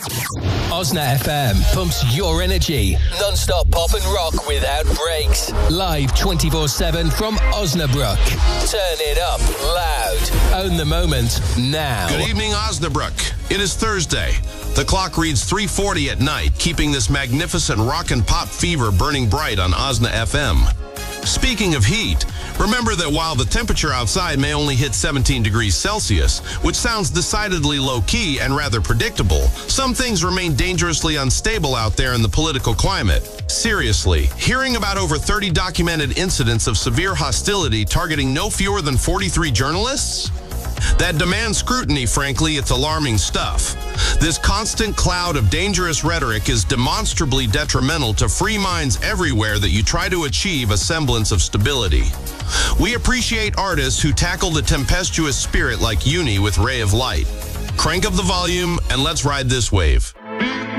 Osna FM pumps your energy. Non-stop pop and rock without breaks. Live 24/7 from Osnabrück. Turn it up loud. Own the moment now. Good evening, Osnabrück. It is Thursday. The clock reads 3:40 at night, keeping this magnificent rock and pop fever burning bright on Osna FM. Speaking of heat, remember that while the temperature outside may only hit 17 degrees Celsius, which sounds decidedly low-key and rather predictable, some things remain dangerously unstable out there in the political climate. Seriously, hearing about over 30 documented incidents of severe hostility targeting no fewer than 43 journalists? That demands scrutiny, frankly. It's alarming stuff. This constant cloud of dangerous rhetoric is demonstrably detrimental to free minds everywhere that you try to achieve a semblance of stability. We appreciate artists who tackle the tempestuous spirit like Uni with Ray of Light. Crank up the volume and let's ride this wave.